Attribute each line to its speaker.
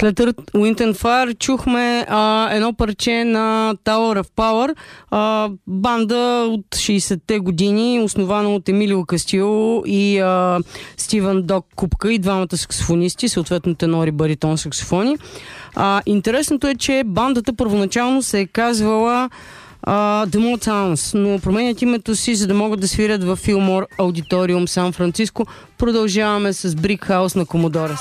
Speaker 1: След Wind and Fire чухме едно парче на Tower of Power, банда от 60-те години, основана от Емилио Кастило и Стивън Док Купка и двамата саксофонисти, съответно тенори, баритон, саксофони. Интересното е, че бандата първоначално се е казвала The Motowns, но променят името си, за да могат да свирят във Филмор Аудиториум Сан Франциско. Продължаваме с Brick House на Commodores.